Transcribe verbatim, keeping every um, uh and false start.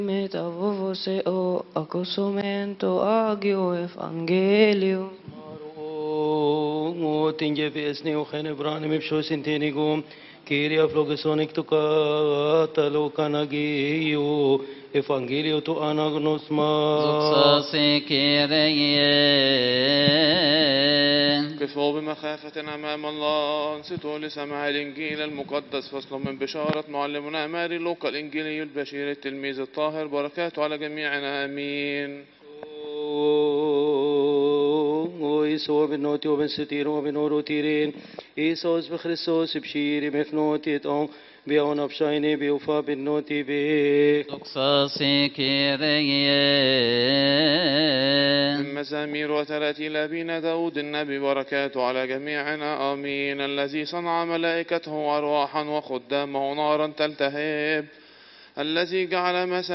Metavovoseo acosumento agio evangelio. Maro tinge pesne o khane brane me psho sinteni gum kiria flogesonik to ka talo kanagio evangelio to anagnosma. زقصاصي كيريين كفوا بمخافة أمام الله انصتوا لسماع الإنجيل المقدس فصل من بشارة معلمنا ماري لوقا الإنجيلي البشير التلميذ الطاهر بركاته على جميعنا آمين. إيسو بنوتي وبن ستير وبن أوروتيرين إيسوس بخريستوس بشيري مفنوتي تون بيون بشايني بيوفا بنوتي بي زقصاصي كيريين من مزامير وتراتيل أبينا داود النبي بركاته على جميعنا آمين. الذي صنع ملائكته أرواحا وخدامه نارا تلتهب، الذي جعل مسا